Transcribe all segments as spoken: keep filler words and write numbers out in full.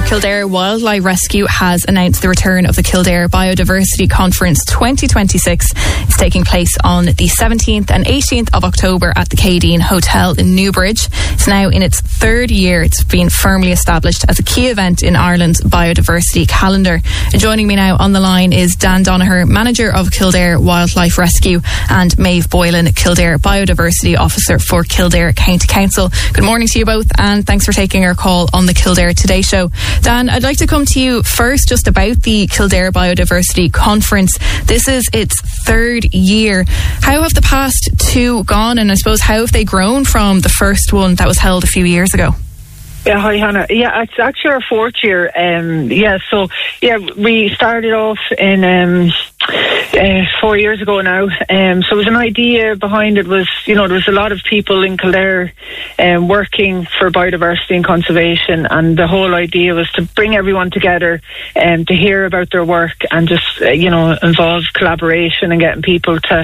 Kildare Wildlife Rescue has announced the return of the Kildare Biodiversity Conference twenty twenty-six. It's taking place on the seventeenth and eighteenth of October at the Cadine Hotel in Newbridge. It's now in its third year. It's been firmly established as a key event in Ireland's biodiversity calendar. And joining me now on the line is Dan Doniher, Manager of Kildare Wildlife Rescue, and Maeve Boylan, Kildare Biodiversity Officer for Kildare County Council. Good morning to you both, and thanks for taking our call on the Kildare Today Show. Dan, I'd like to come to you first just about the Kildare Biodiversity Conference. This is its third year. How have the past two gone, and I suppose how have they grown from the first one that was held a few years ago? Yeah, hi Hannah. Yeah, it's actually our fourth year. Um, yeah, so yeah, we started off in um, uh, four years ago now. Um, so it was an idea behind it was, you know, there was a lot of people in Kildare um, working for biodiversity and conservation, and the whole idea was to bring everyone together and um, to hear about their work and just uh, you know involve collaboration and getting people to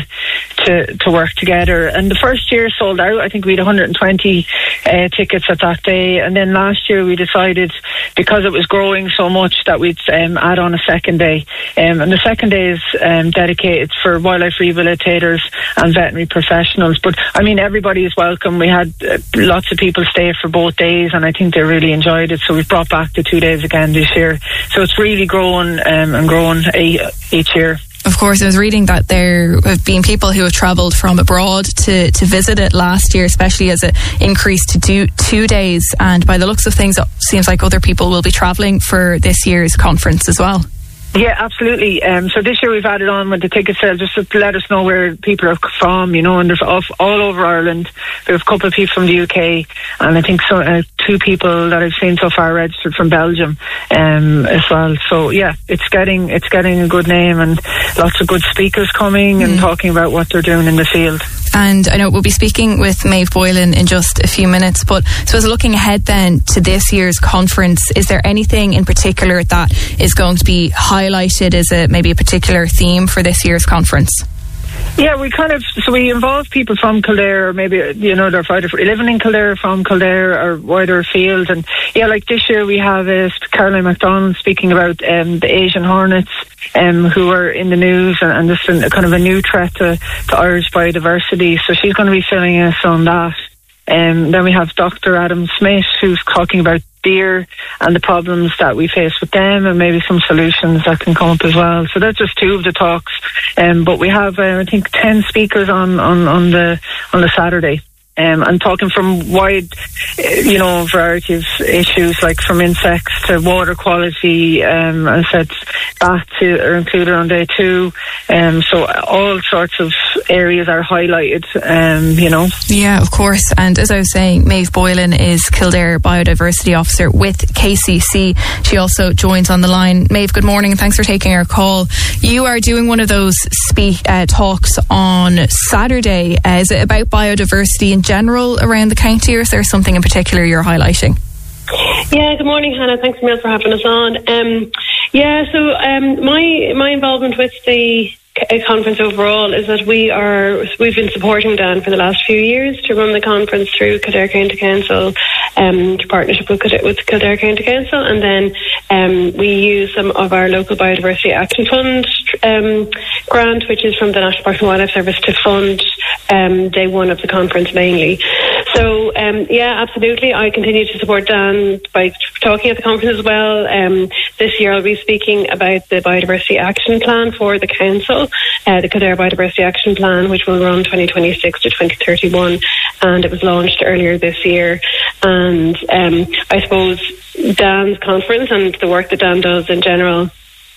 to to work together. And the first year sold out. I think we had one hundred twenty uh, tickets at that day, and then last year we decided, because it was growing so much, that we'd um, add on a second day. Um, and the second day is um, dedicated for wildlife rehabilitators and veterinary professionals. But, I mean, everybody is welcome. We had uh, lots of people stay for both days, and I think they really enjoyed it. So we've brought back the two days again this year. So it's really grown um, and grown a- each year. Of course, I was reading that there have been people who have travelled from abroad to, to visit it last year, especially as it increased to do two days. And by the looks of things, it seems like other people will be travelling for this year's conference as well. Yeah, absolutely. Um, so this year we've added on with the ticket sale just to let us know where people are from, you know, and there's off, all over Ireland. We have a couple of people from the U K, and I think so, uh, two people that I've seen so far registered from Belgium um, as well. So yeah, it's getting it's getting a good name, and lots of good speakers coming mm. and talking about what they're doing in the field. And I know we'll be speaking with Maeve Boylan in just a few minutes, but I suppose looking ahead then to this year's conference, is there anything in particular that is going to be highlighted as a maybe a particular theme for this year's conference? Yeah, we kind of, so we involve people from Kildare, or maybe, you know, they're either living in Kildare, from Kildare, or wider field. And yeah, like this year we have uh, Caroline MacDonald speaking about um, the Asian hornets, um, who are in the news, and, and this is kind of a new threat to, to Irish biodiversity. So she's going to be filling us on that. Um, then we have Doctor Adam Smith, who's talking about deer and the problems that we face with them, and maybe some solutions that can come up as well. So that's just two of the talks. Um, but we have, uh, I think, ten speakers on, on, on the on the Saturday. Um, and talking from wide, you know, variety of issues, like from insects to water quality. Um, as I said, bats are included on day two. Um, so all sorts of areas are highlighted, um, you know. Yeah, of course. And as I was saying, Maeve Boylan is Kildare Biodiversity Officer with K C C. She also joins on the line. Maeve, good morning, and thanks for taking our call. You are doing one of those speak uh, talks on Saturday. Uh, is it about biodiversity in general around the county, or is there something in particular you're highlighting? Yeah, good morning, Hannah. Thanks, Emil, for having us on. Um, yeah, so um, my my involvement with the conference overall is that we are we've been supporting Dan for the last few years to run the conference through Kildare County Council, um, to partnership with Kildare, with Kildare County Council, and then um, we use some of our local biodiversity action fund um, grant, which is from the National Parks and Wildlife Service, to fund um, day one of the conference mainly. So um, yeah, absolutely, I continue to support Dan by talking at the conference as well. Um, this year I'll be speaking about the biodiversity action plan for the council. Uh, the Kildare Biodiversity Action Plan, which will run twenty twenty-six to twenty thirty-one, and it was launched earlier this year. And um, I suppose Dan's conference and the work that Dan does in general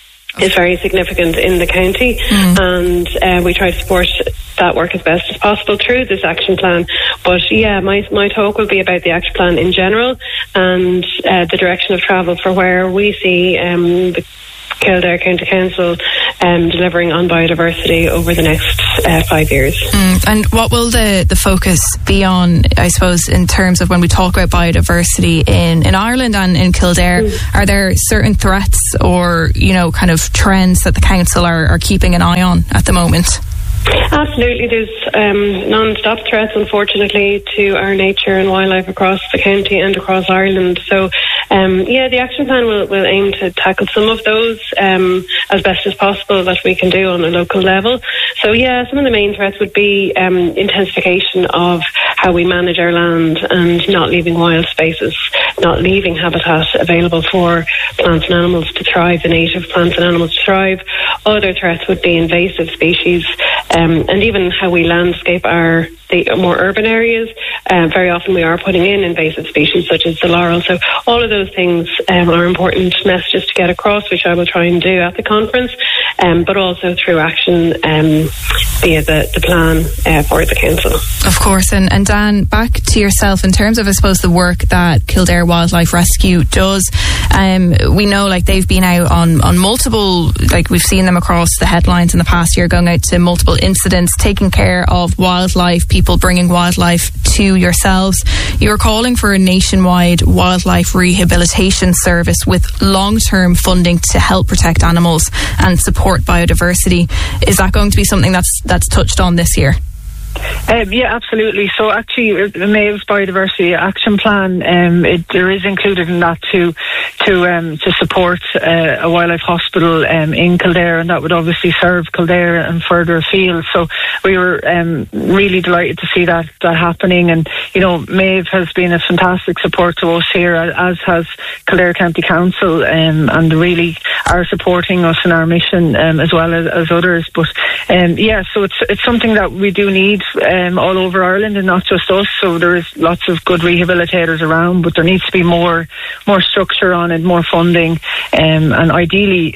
is very significant in the county, mm. and uh, we try to support that work as best as possible through this action plan. But yeah, my my talk will be about the action plan in general and uh, the direction of travel for where we see um, the Kildare County Council um, delivering on biodiversity over the next uh, five years. Mm. And what will the, the focus be on, I suppose, in terms of when we talk about biodiversity in, in Ireland and in Kildare? Mm. Are there certain threats or, you know, kind of trends that the council are, are keeping an eye on at the moment? Absolutely, there's um, non-stop threats, unfortunately, to our nature and wildlife across the county and across Ireland. So, um, yeah, the action plan will, will aim to tackle some of those um, as best as possible that we can do on a local level. So, yeah, some of the main threats would be um, intensification of how we manage our land and not leaving wild spaces, not leaving habitat available for plants and animals to thrive, the native plants and animals to thrive. Other threats would be invasive species. Um, and even how we landscape our the more urban areas. Uh, very often we are putting in invasive species such as the laurel. So all of those things um, are important messages to get across, which I will try and do at the conference, um, but also through action um, via the, the plan uh, for the council. Of course. And, and Dan, back to yourself in terms of, I suppose, the work that Kildare Wildlife Rescue does. Um, we know, like, they've been out on, on multiple, like, we've seen them across the headlines in the past year, going out to multiple incidents, taking care of wildlife, people bringing wildlife to yourselves. You're calling for a nationwide wildlife rehabilitation service with long-term funding to help protect animals and support biodiversity. Is that going to be something that's that's touched on this year? Um, yeah, absolutely. So actually, the Maeve's Biodiversity Action Plan, um, it, there is included in that to to um, to support uh, a wildlife hospital um, in Kildare, and that would obviously serve Kildare and further afield. So we were um, really delighted to see that that happening. And you know, Maeve has been a fantastic support to us here, as has Kildare County Council, um, and really are supporting us in our mission um, as well as, as others. But um, yeah, so it's it's something that we do need Um, all over Ireland and not just us. So there is lots of good rehabilitators around, but there needs to be more more structure on it, more funding, um, and ideally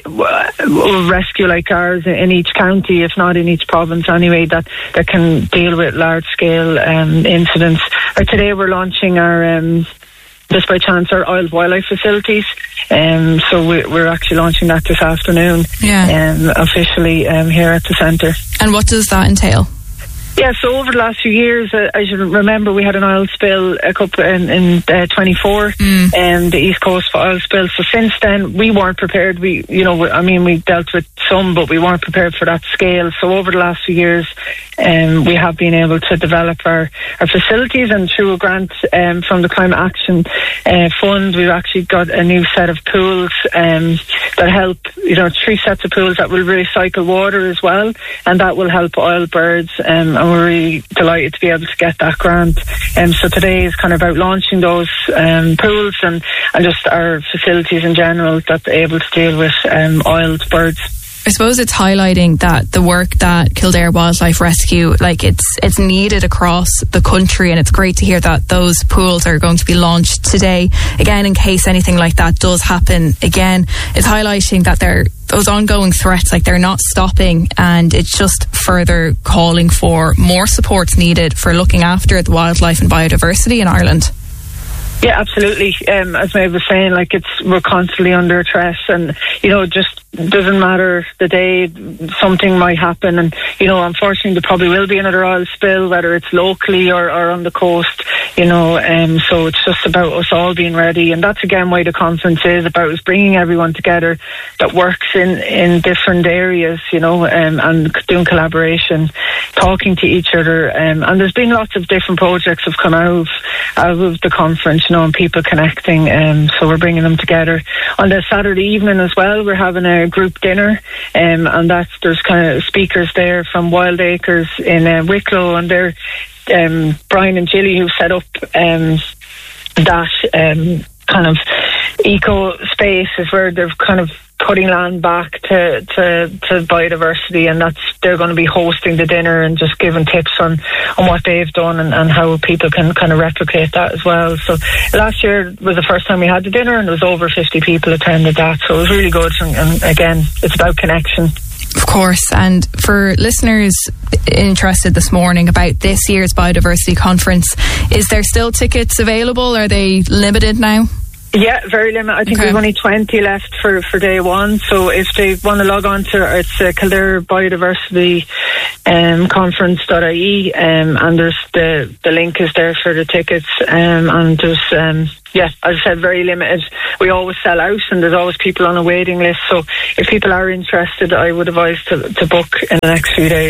a rescue like ours in each county, if not in each province anyway, that, that can deal with large scale um, incidents. Like today we're launching our um, just by chance our Isles Wildlife Facilities, um, so we, we're actually launching that this afternoon, yeah. um, officially um, here at the centre. And what does that entail? Yeah, so over the last few years, uh, I should remember we had an oil spill a couple in, in uh, twenty-four, mm. um, the East Coast oil spill. So since then, we weren't prepared. We, you know, I mean, we dealt with some, but we weren't prepared for that scale. So over the last few years, um, we have been able to develop our, our facilities, and through a grant um, from the Climate Action uh, Fund, we've actually got a new set of pools um, that help, you know, three sets of pools that will recycle water as well, and that will help oil birds. Um, and we're really delighted to be able to get that grant. Um, so today is kind of about launching those um, pools and, and just our facilities in general that are able to deal with um, oiled birds. I suppose it's highlighting that the work that Kildare Wildlife Rescue, like it's it's needed across the country, and it's great to hear that those pools are going to be launched today. Again, in case anything like that does happen again, it's highlighting that they're those ongoing threats, like they're not stopping, and it's just further calling for more supports needed for looking after the wildlife and biodiversity in Ireland. Yeah, absolutely. Um, as Maeve was saying, like it's we're constantly under stress, and you know, just doesn't matter the day, something might happen, and you know, unfortunately, there probably will be another oil spill, whether it's locally or, or on the coast. You know, um, so it's just about us all being ready, and that's again why the conference is about, is bringing everyone together that works in in different areas. You know, um, and doing collaboration, talking to each other, um, and there's been lots of different projects have come out of, out of the conference. You know, and people connecting, um, so we're bringing them together. On the Saturday evening as well, we're having a group dinner, um, and that's there's kind of speakers there from Wild Acres in uh, Wicklow, and they're um, Brian and Gilly who set up um, that um, kind of eco space, is where they're kind of putting land back to, to, to biodiversity, and that's they're going to be hosting the dinner and just giving tips on, on what they've done and, and how people can kind of replicate that as well. So last year was the first time we had the dinner, and there was over fifty people attended that, so it was really good. And, and again, it's about connection. Of course. And for listeners interested this morning about this year's biodiversity conference, is there still tickets available? Are they limited now? Yeah, very limited. I think okay. we've only twenty left for, for day one. So if they want to log on to it's uh, Kildare Biodiversity um, Conference dot I E, um, and there's the the link is there for the tickets. Um, and there's um, yeah, as I said, very limited. We always sell out, and there's always people on a waiting list. So if people are interested, I would advise to to book in the next few days.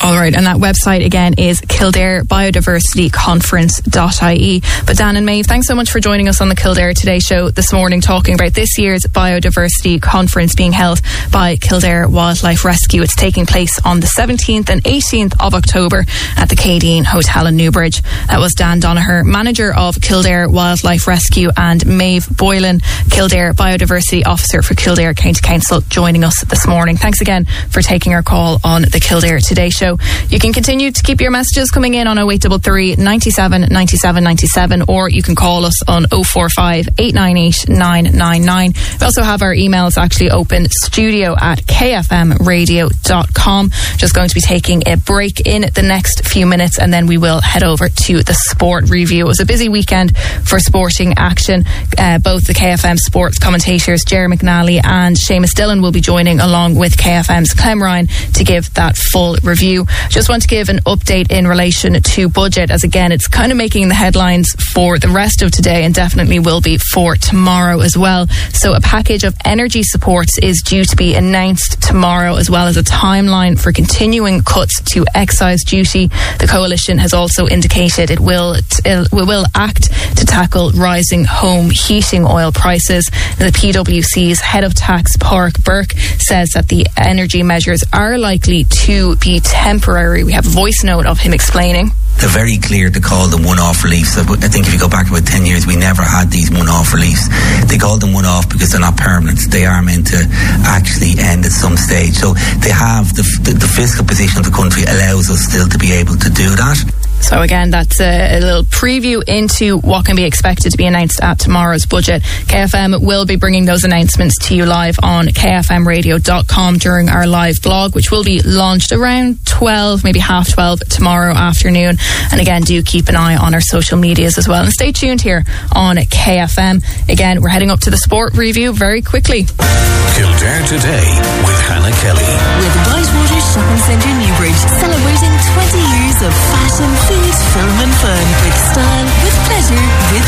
All right, and that website again is Kildare Biodiversity Conference dot I E. But Dan and Maeve, thanks so much for joining us on the Kildare Today show this morning, talking about this year's Biodiversity Conference being held by Kildare Wildlife Rescue. It's taking place on the seventeenth and eighteenth of October at the Cadine Hotel in Newbridge. That was Dan Donaher, manager of Kildare Wildlife Rescue, and Maeve Boylan, Kildare Biodiversity Officer for Kildare County Council, joining us this morning. Thanks again for taking our call on the Kildare Today show. You can continue to keep your messages coming in on oh eight three three, nine seven, nine seven nine seven, or you can call us on oh four five, eight nine eight, nine nine nine. We also have our emails actually open, studio at k f m radio dot com. Just going to be taking a break in the next few minutes, and then we will head over to the sport review. It was a busy weekend for sporting action. Uh, both the K F M sports commentators, Ger McNally and Seamus Dillon, will be joining along with K F M's Clem Ryan to give that full review. Just want to give an update in relation to budget, as again it's kind of making the headlines for the rest of today and definitely will be for tomorrow as well. So a package of energy supports is due to be announced tomorrow, as well as a timeline for continuing cuts to excise duty. The coalition has also indicated it will it will act to tackle rising home heating oil prices. The P W C's head of tax, Pádraig Burke, says that the energy measures are likely to be temporary. We have a voice note of him explaining. They're very clear to call them one-off reliefs. I think if you go back about ten years, we never had these one-off reliefs. They call them one-off because they're not permanent. They are meant to actually end at some stage. So they have, the, the, the fiscal position of the country allows us still to be able to do that. So again, that's a, a little preview into what can be expected to be announced at tomorrow's budget. K F M will be bringing those announcements to you live on k f m radio dot com during our live blog, which will be launched around twelve, maybe half twelve tomorrow afternoon. And again, do keep an eye on our social medias as well. And stay tuned here on K F M. Again, we're heading up to the sport review very quickly. Kildare Today with Hannah Kelly. With Whitewater Shopping Centre Newbridge, celebrating twenty years of fashion, food, film and fun, with style, with pleasure, with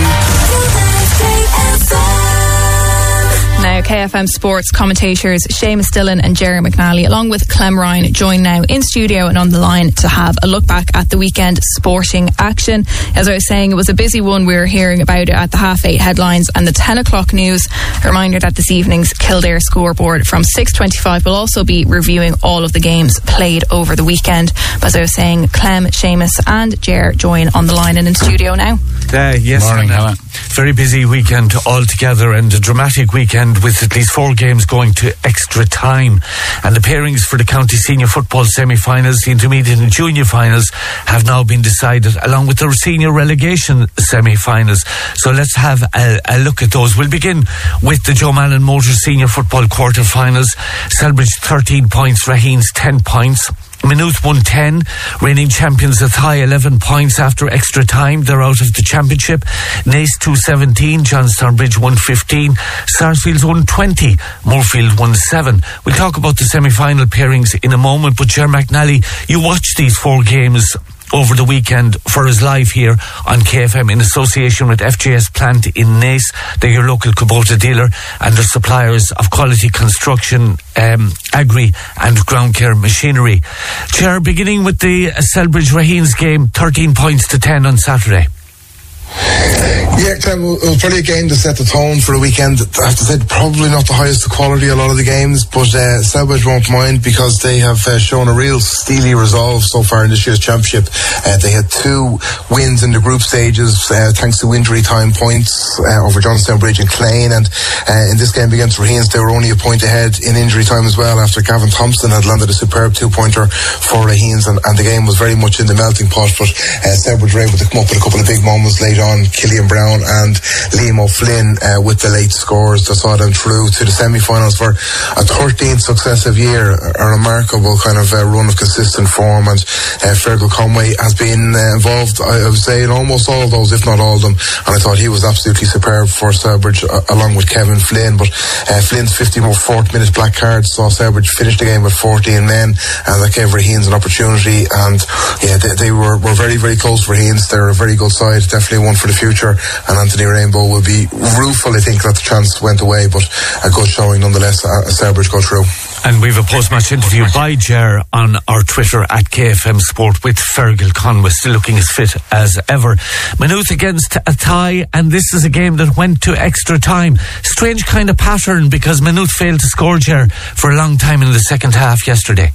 you. Now, K F M sports commentators Seamus Dillon and Ger McNally, along with Clem Ryan, join now in studio and on the line to have a look back at the weekend sporting action. As I was saying, it was a busy one. We were hearing about it at the half eight headlines and the ten o'clock news. A reminder that this evening's Kildare scoreboard from six twenty-five will also be reviewing all of the games played over the weekend. But as I was saying, Clem, Seamus and Ger join on the line and in studio now. Uh, yes, Morning, Hannah. Very busy weekend altogether, and a dramatic weekend with at least four games going to extra time. And the pairings for the county senior football semi-finals, the intermediate and junior finals have now been decided, along with the senior relegation semi-finals. So let's have a, a look at those. We'll begin with the Joe Malin Motors senior football quarter-finals. Selbridge thirteen points, Raheens ten points. Maynooth won ten, reigning champions Athy eleven points after extra time. They're out of the championship. Naas two seventeen, Johnstownbridge one fifteen, Sarsfields one twenty, Moorfield one seven. We'll talk about the semi-final pairings in a moment, but Ger McNally, you watched these four games over the weekend for us live here on K F M in association with F J S Plant in Naas. They're your local Kubota dealer and they're suppliers of quality construction, um, agri and ground care machinery. Chair, beginning with the uh, Selbridge Raheens game, thirteen points to ten on Saturday. Yeah, Clem, it was probably a game to set the tone for the weekend. I have to say, probably not the highest quality a lot of the games, but uh, Selbridge won't mind because they have uh, shown a real steely resolve so far in this year's championship. Uh, they had two wins in the group stages uh, thanks to injury time points uh, over Johnstownbridge and Clane, and uh, in this game against Raheens they were only a point ahead in injury time as well after Gavin Thompson had landed a superb two-pointer for Raheens, and, and the game was very much in the melting pot, but uh, Selbridge were able to come up with a couple of big moments late on. Killian Brown and Liam O'Flynn uh, with the late scores that saw them through to the semi-finals for a thirteenth successive year, a remarkable kind of uh, run of consistent form, and uh, Fergal Conway has been uh, involved, I would say, in almost all of those, if not all of them, and I thought he was absolutely superb for Selbridge uh, along with Kevin Flynn. But uh, Flynn's fifty-fourth minute black card saw Selbridge finish the game with fourteen men, and that gave Raheens an opportunity, and yeah, they, they were, were very very close. Raheens, they're a very good side, definitely one for the future, and Anthony Rainbow will be rueful, I think, that the chance went away, but a good showing nonetheless as Stourbridge go through. And we've a post-match interview by Ger on our Twitter at K F M Sport with Fergal Conway, still looking as fit as ever. Maynooth against Athy, and this is a game that went to extra time. Strange kind of pattern, because Maynooth failed to score, Ger, for a long time in the second half yesterday.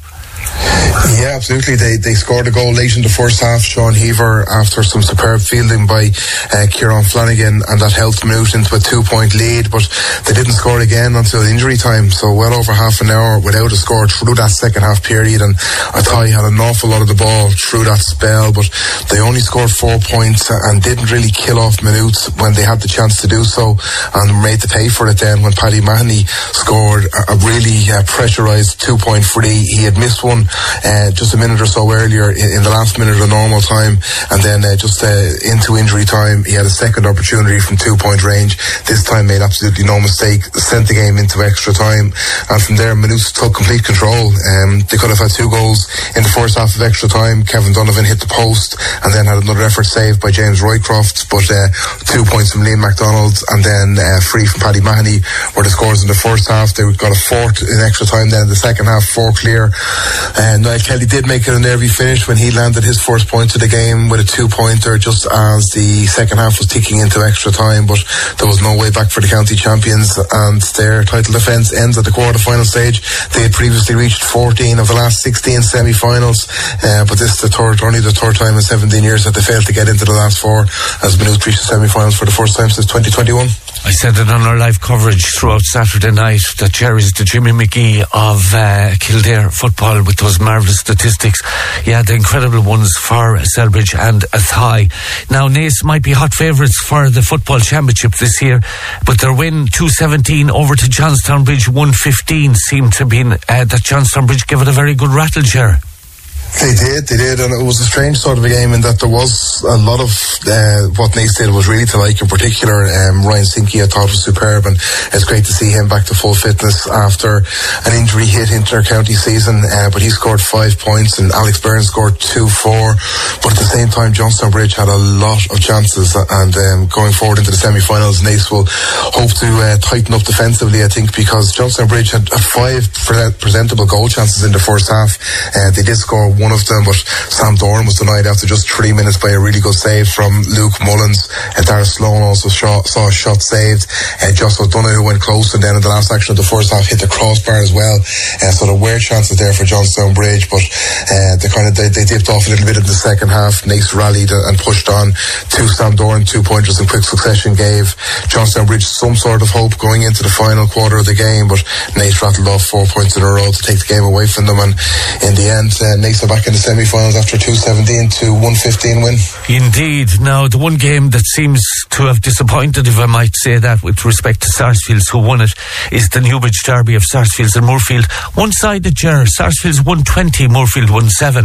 Yeah, absolutely. They they scored a goal late in the first half, Sean Heaver, after some superb fielding by uh, Kieran Flanagan, and that helped Maynooth into a two-point lead, but they didn't score again until injury time, so well over half an hour without a score through that second half period, and Athy had an awful lot of the ball through that spell, but they only scored four points and didn't really kill off Maynooth when they had the chance to do so, and made to pay for it then when Paddy Mahoney scored a, a really uh, pressurised two-point free. He had missed one Uh, just a minute or so earlier in, in the last minute of normal time, and then uh, just uh, into injury time he had a second opportunity from two point range. This time made absolutely no mistake, sent the game into extra time, and from there Maynooth took complete control. Um, they could have had two goals in the first half of extra time. Kevin Donovan hit the post and then had another effort saved by James Roycroft, but uh, two points from Liam MacDonald and then uh, free from Paddy Mahoney were the scores in the first half. They got a fourth in extra time then in the second half, four clear. And Niall Kelly did make it a nervy finish when he landed his first point of the game with a two-pointer just as the second half was ticking into extra time, but there was no way back for the county champions, and their title defence ends at the quarter-final stage. They had previously reached fourteen of the last sixteen semi-finals, uh, but this is the third, only the third time in seventeen years that they failed to get into the last four, as Maynooth reached the semi-finals for the first time since twenty twenty-one. I said it on our live coverage throughout Saturday night that Jerry's the Jimmy McGee of uh, Kildare football, with those marvellous statistics. Yeah, the incredible ones for Selbridge and Athy. Now, Naas might be hot favourites for the football championship this year, but their win two seventeen over to Johnstown Bridge one fifteen seemed to be uh, that Johnstown Bridge gave it a very good rattle, Ger. They did, they did, and it was a strange sort of a game in that there was a lot of uh, what Naas did was really to like. In particular, um, Ryan Sinky I thought was superb, and it's great to see him back to full fitness after an injury hit inter-county season, uh, but he scored five points and Alex Byrne scored two four, but at the same time Johnstown Bridge had a lot of chances, and um, going forward into the semi-finals, Naas will hope to uh, tighten up defensively, I think, because Johnstown Bridge had, had five pre- presentable goal chances in the first half. Uh, they did score one of them, but Sam Doran was denied after just three minutes by a really good save from Luke Mullins. And Dara Sloan also shot, saw a shot saved. And uh, Joss O'Donoghue went close, and then in the last action of the first half hit the crossbar as well. Uh, so there were chances there for Johnstown Bridge, but uh, they kind of they, they dipped off a little bit in the second half. Naas rallied and pushed on. Two Sam Doran two pointers in quick succession gave Johnstown Bridge some sort of hope going into the final quarter of the game, but Naas rattled off four points in a row to take the game away from them, and in the end uh, Naas back in the semi-finals after two seventeen to one fifteen win. Indeed. Now, the one game that seems to have disappointed, if I might say that, with respect to Sarsfields, who won it, is the Newbridge derby of Sarsfields and Moorfield. One-sided, Ger. Sarsfields won twenty, Moorfield won seven.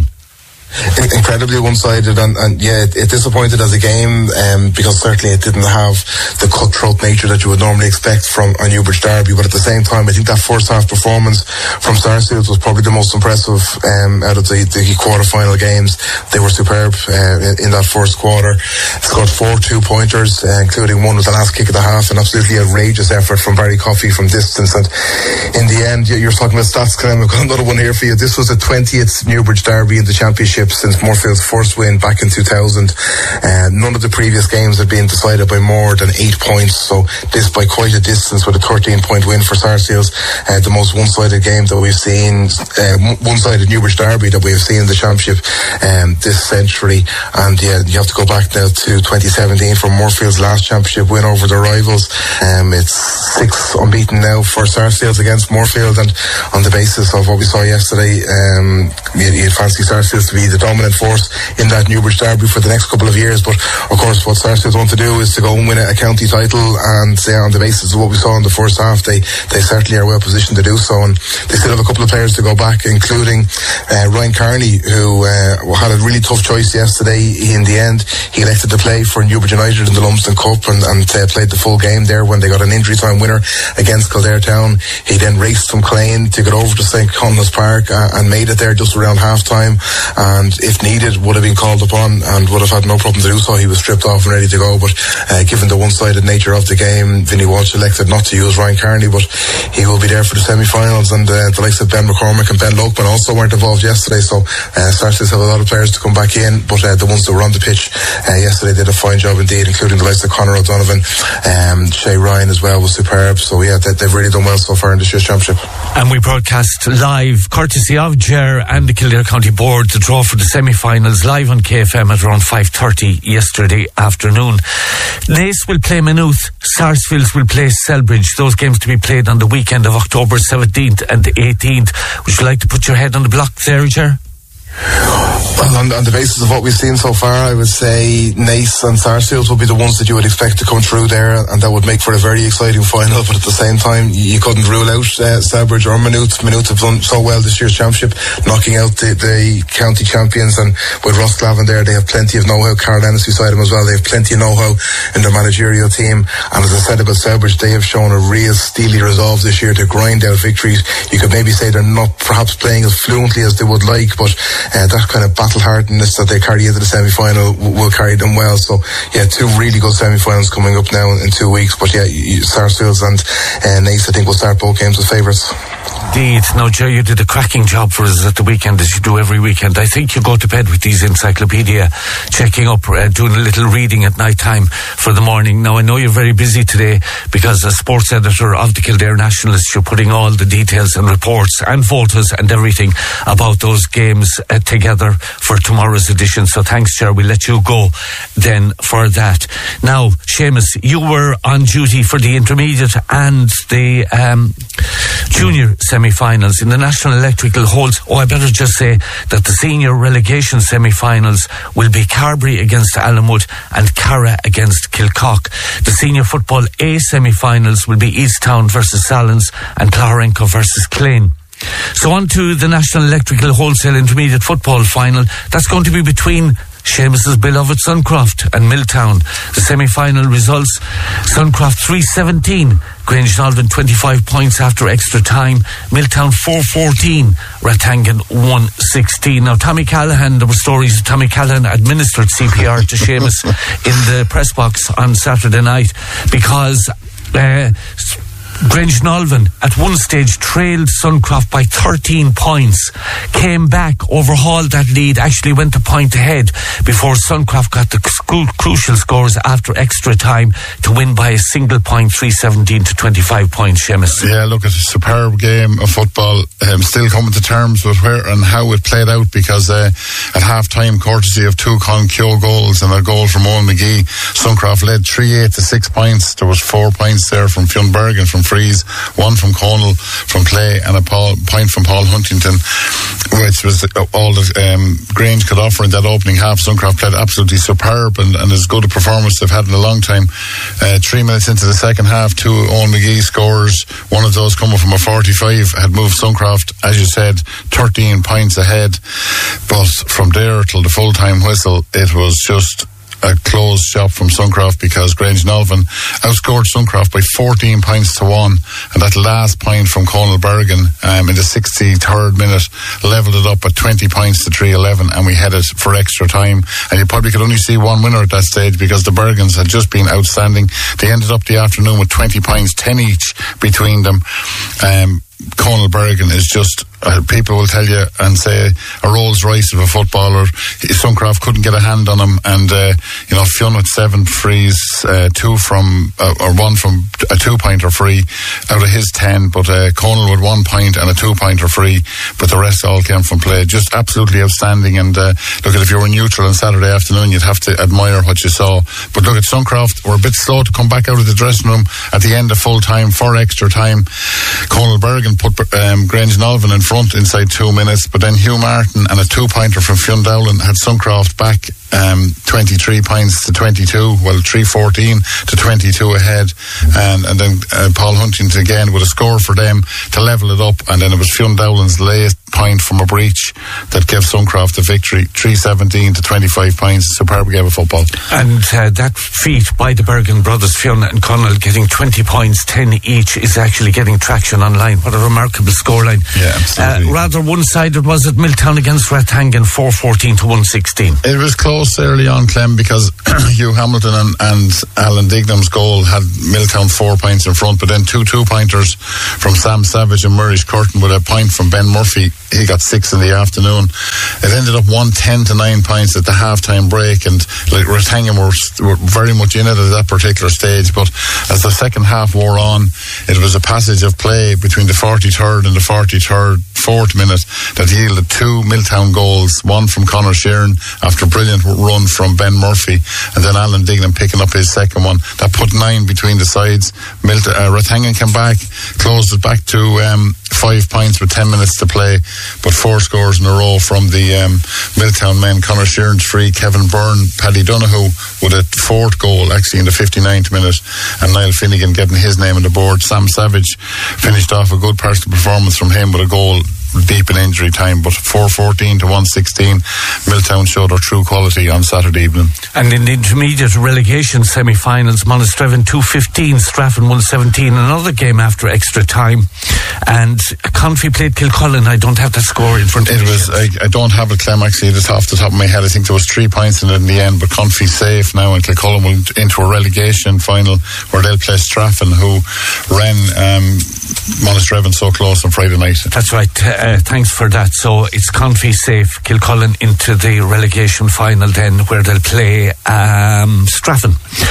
Incredibly one-sided, and, and yeah, it, it disappointed as a game, um, because certainly it didn't have the cutthroat nature that you would normally expect from a Newbridge derby, but at the same time I think that first half performance from Sarsfields was probably the most impressive um, out of the, the quarter-final games. They were superb uh, in, in that first quarter. Scored four two-pointers, uh, including one with the last kick of the half, an absolutely outrageous effort from Barry Coffey from distance, and in the end, you're talking about stats, Clem, I've got another one here for you. This was the twentieth Newbridge derby in the championship since Moorfield's first win back in two thousand. Uh, none of the previous games had been decided by more than eight points, so this by quite a distance with a thirteen point win for Sarsfields. Uh, the most one-sided game that we've seen, uh, one-sided Newbridge derby that we've seen in the championship um, this century. And yeah, you have to go back now to twenty seventeen for Moorfield's last championship win over their rivals. Um, it's six unbeaten now for Sarsfields against Moorfield, and on the basis of what we saw yesterday, um, you'd fancy Sarsfields to be the dominant force in that Newbridge derby for the next couple of years. But of course what Sarsfields want to do is to go and win a, a county title, and uh, on the basis of what we saw in the first half, they, they certainly are well positioned to do so, and they still have a couple of players to go back, including uh, Ryan Carney, who uh, had a really tough choice yesterday. In the end he elected to play for Newbridge United in the Lumsden Cup, and, and uh, played the full game there when they got an injury time winner against Kildare Town. He then raced from Clane to get over to Saint Conleth's Park uh, and made it there just around half time. uh, and if needed would have been called upon and would have had no problem to do so. He was stripped off and ready to go, but uh, given the one-sided nature of the game, Vinnie Walsh elected not to use Ryan Kearney, but he will be there for the semi-finals, and uh, the likes of Ben McCormick and Ben Lokeman also weren't involved yesterday, so uh, Sarsfields have a lot of players to come back in, but uh, the ones that were on the pitch uh, yesterday did a fine job indeed, including the likes of Conor O'Donovan, um, Shay Ryan as well was superb, so yeah, they, they've really done well so far in this year's championship. And we broadcast live, courtesy of Ger and the Kildare County Board, the draw for the semi-finals live on K F M at around five thirty yesterday afternoon. Naas will play Maynooth, Sarsfields will play Selbridge. Those games to be played on the weekend of October seventeenth and eighteenth. Would you like to put your head on the block there, Ger? Well, on, on the basis of what we've seen so far, I would say Naas and Sarsfields will be the ones that you would expect to come through there, and that would make for a very exciting final, but at the same time, you couldn't rule out uh, Selbridge or Maynooth. Maynooth have done so well this year's championship, knocking out the, the county champions, and with Ross Glavin there, they have plenty of know-how. Carl Ennis beside him as well, they have plenty of know-how in their managerial team, and as I said about Selbridge, they have shown a real steely resolve this year to grind out victories. You could maybe say they're not perhaps playing as fluently as they would like, but Uh, that kind of battle-hardenedness that they carry into the semi-final w- will carry them well. So, yeah, two really good semi-finals coming up now in, in two weeks. But, yeah, you, Sarsfields and uh, Naas, I think, will start both games as favourites. Indeed. Now, Joe, you did a cracking job for us at the weekend, as you do every weekend. I think you go to bed with these encyclopedia, checking up, uh, doing a little reading at night time for the morning. Now, I know you're very busy today because as sports editor of the Kildare Nationalist, you're putting all the details and reports and photos and everything about those games uh, together for tomorrow's edition. So thanks, Ger. We'll let you go then for that. Now, Seamus, you were on duty for the intermediate and the um, junior semi-finals in the National Electrical Holds. Oh, I better just say that the senior relegation semi-finals will be Carbery against Allenwood and Carra against Kilcock. The senior football A semi-finals will be Easttown versus Sallins and Clougharenco versus Clane. So on to the National Electrical Wholesale Intermediate Football Final. That's going to be between Seamus's beloved Suncroft and Milltown. The semi-final results: Suncroft three seventeen, Grangenalvin twenty-five points after extra time, Milltown four fourteen, Ratangan one sixteen. Now, Tommy Callahan, there were stories of Tommy Callahan administered C P R to Seamus in the press box on Saturday night because uh, Grangenalvin at one stage trailed Suncroft by thirteen points, came back, overhauled that lead, actually went a point ahead before Suncroft got the cru- crucial scores after extra time to win by a single point, three seventeen to twenty-five points. Seamus. Yeah, look, it's a superb game of football. Um, still coming to terms with where and how it played out, because uh, at half time, courtesy of two Con Keogh goals and a goal from Owen McGee, Suncroft led three eight to six points. There was four points there from Fionberg and from Freeze, one from Conal, from Clay, and a Paul, point from Paul Huntington, which was all that um, Grange could offer in that opening half. Suncroft played absolutely superb and, and as good a performance they've had in a long time. Uh, three minutes into the second half, two Owen McGee scores, one of those coming from a forty-five, had moved Suncroft, as you said, thirteen points ahead. But from there till the full-time whistle, it was just a closed shop from Suncroft, because Grangenalvin outscored Suncroft by fourteen points to one, and that last point from Conal Bergen um, in the sixty-third minute levelled it up at twenty points to three eleven, and we headed for extra time. And you probably could only see one winner at that stage, because the Bergens had just been outstanding. They ended up the afternoon with twenty points, ten each between them. Um, Conal Bergen is just, uh, people will tell you and say, a Rolls Royce of a footballer. Suncroft couldn't get a hand on him, and uh, you know, Fionn with seven frees, uh, two from uh, or one from a two pointer free out of his ten, but uh, Conal with one point and a two pointer free, but the rest all came from play. Just absolutely outstanding. And uh, look, at if you were neutral on Saturday afternoon, you'd have to admire what you saw. But look, at Suncroft were a bit slow to come back out of the dressing room at the end of full time for extra time. Conal Bergen put um, Grangenalvin in front inside two minutes, but then Hugh Martin and a two-pointer from Fionn Dowling had Suncroft back um, twenty-three points to twenty-two, well, three fourteen to twenty-two ahead, and, and then uh, Paul Huntington again with a score for them to level it up, and then it was Fionn Dowland's late point from a breach that gave Suncroft the victory, three seventeen to twenty-five points. Superb game of football. And uh, that feat by the Bergen brothers, Fionn and Connell, getting twenty points, ten each, is actually getting traction online. What a remarkable scoreline. Yeah, absolutely. Uh, rather one-sided was it, Milltown against Rathangan, four fourteen to one sixteen. It was close early on, Clem, because Hugh Hamilton and, and Alan Dignam's goal had Milltown four points in front, but then two two-pointers from Sam Savage and Murray's Curtin with a point from Ben Murphy. He got six in the afternoon. It ended up one ten to nine points at the half-time break, and like Rathangan were, were very much in it at that particular stage, but as the second half wore on, it was a passage of play between the forty-third and the forty-third fourth minute that yielded two Milltown goals, one from Conor Sheeran after a brilliant run from Ben Murphy, and then Alan Dignam picking up his second one. That put nine between the sides. Milton, uh, Rathangan came back, closed it back to um, five points with ten minutes to play, but four scores in a row from the um, Milltown men. Conor Sheeran's free, Kevin Byrne, Paddy Donoghue with a fourth goal actually in the fifty-ninth minute, and Niall Finnegan getting his name on the board. Sam Savage finished off a good personal performance from him with a goal deep in injury time, but four fourteen to one sixteen, Milltown showed their true quality on Saturday evening. And in the intermediate relegation semi-finals, Monastrevin two fifteen, Straffan one seventeen, another game after extra time, and Confi played Kilcullen. I don't have that score in front of it me. It was, I, I don't have it, Clem, actually, just off the top of my head. I think there was three points in it in the end, but Confi's safe now, and Kilcullen will into a relegation final where they'll play Straffan, who ran um, Monastrevin so close on Friday night. That's right. Uh, thanks for that. So it's Confi safe, Kilcullen into the relegation final then, where they'll play um, Straffan.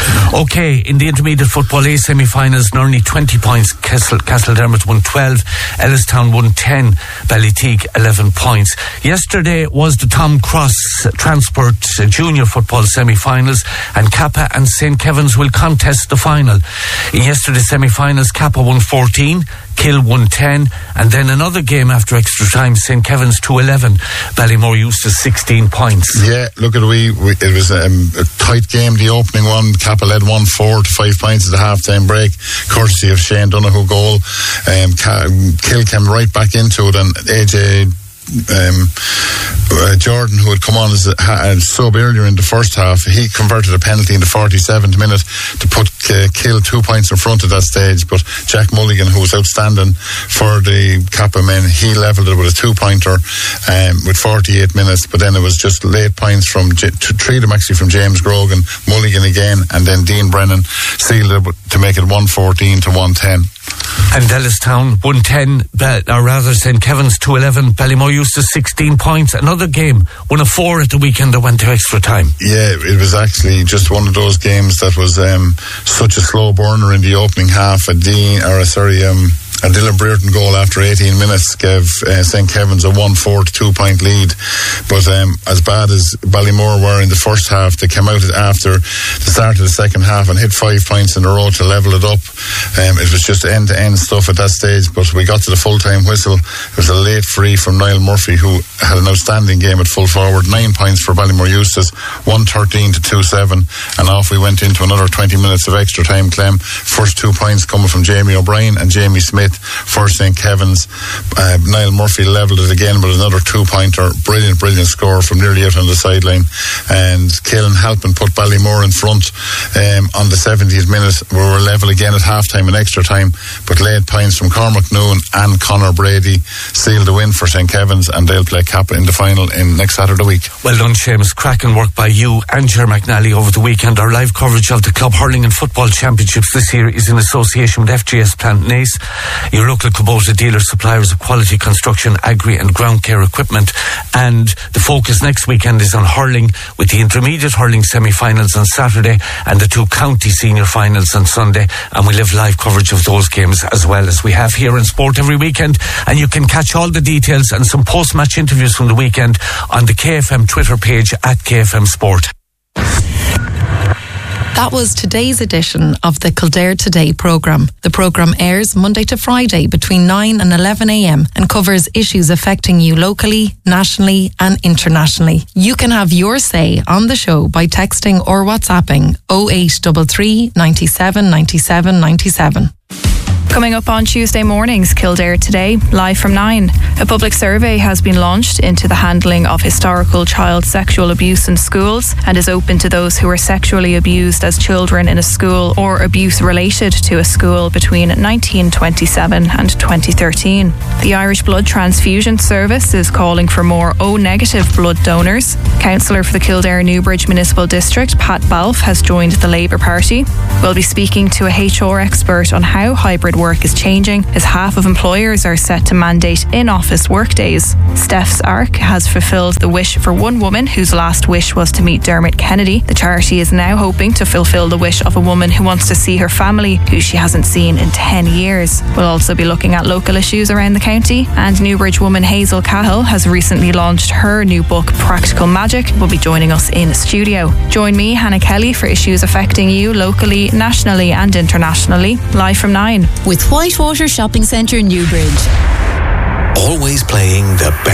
Okay, in the intermediate football A semi-finals, Nurney twenty points, Castle, Castledermot won twelve, Ellistown won ten, Ballyteague eleven points. Yesterday was the Tom Cross Transport Junior Football semi-finals, and Kappa and Saint Kevin's will contest the final. In yesterday's semi-finals, Kappa won fourteen, Kill won ten, and then another game after extra time, Saint Kevin's two eleven, Ballymore Eustace sixteen points. Yeah, look at we, we it was um, a tight game, the opening one. Kappa led one four to five points at the half-time break, courtesy of Shane Donoghue goal. Um, Kill came right back into it, and A J Um, uh, Jordan, who had come on as a, a sub earlier in the first half, he converted a penalty in the forty-seventh minute to put uh, Kill two points in front at that stage, but Jack Mulligan, who was outstanding for the Kappa men, he levelled it with a two-pointer um, with forty-eight minutes, but then it was just late points from J- three of them actually from James Grogan, Mulligan again, and then Dean Brennan sealed it to make it one fourteen to one ten. And Ellistown one ten, or rather Saint Kevin's two eleven, Ballymore Eustace sixteen points. Another game, one of four at the weekend that went to extra time. Yeah, it was actually just one of those games that was um, such a slow burner in the opening half. A Dean, or a, sorry, um, a Dylan Brereton goal after eighteen minutes gave uh, Saint Kevin's a one four to two point lead. But um, as bad as Ballymore were in the first half, they came out after the start of the second half and hit five points in a row to level it up. Um, it was just end-to-end stuff at that stage, but we got to the full-time whistle. It was a late free from Niall Murphy, who had an outstanding game at full forward. Nine points for Ballymore Eustace, one thirteen to two seven, and off we went into another twenty minutes of extra time, Clem. First two points coming from Jamie O'Brien and Jamie Smith for Saint Kevin's. Uh, Niall Murphy levelled it again with another two-pointer. Brilliant, brilliant score from nearly out on the sideline. And Kaelan Halpin put Ballymore in front um, on the seventieth minute. We were level again at half-time and extra time, but late points from Cormac Noon and Conor Brady sealed the win for Saint Kevin's, and they'll play Kappa in the final in next Saturday week. Well done, Seamus. Cracking work by you and Ger McNally over the weekend. Our live coverage of the Club Hurling and Football Championships this year is in association with F G S Plant Nace, your local Kubota dealer, suppliers of quality construction, agri and ground care equipment. And the focus next weekend is on hurling, with the intermediate hurling semi-finals on Saturday and the two county senior finals on Sunday. And we'll have live coverage of those games as well, as we have here in Sport every weekend. And you can catch all the details and some post-match interviews from the weekend on the K F M Twitter page at K F M Sport. That was today's edition of the Kildare Today programme. The programme airs Monday to Friday between nine and eleven a m and covers issues affecting you locally, nationally and internationally. You can have your say on the show by texting or WhatsApping oh eight three three, nine seven, nine seven, nine seven. Coming up on Tuesday mornings, Kildare Today, live from nine. A public survey has been launched into the handling of historical child sexual abuse in schools and is open to those who were sexually abused as children in a school or abuse related to a school between nineteen twenty-seven and twenty thirteen. The Irish Blood Transfusion Service is calling for more O-negative blood donors. Councillor for the Kildare Newbridge Municipal District, Pat Balfe, has joined the Labour Party. We'll be speaking to a H R expert on how hybrid work is changing, as half of employers are set to mandate in-office workdays. Steph's Ark has fulfilled the wish for one woman whose last wish was to meet Dermot Kennedy. The charity is now hoping to fulfill the wish of a woman who wants to see her family, who she hasn't seen in ten years. We'll also be looking at local issues around the county, and Newbridge woman Hazel Cahill has recently launched her new book, Practical Magic, will be joining us in studio. Join me, Hannah Kelly, for issues affecting you locally, nationally and internationally, live from nine. With Whitewater Shopping Centre, Newbridge. Always playing the best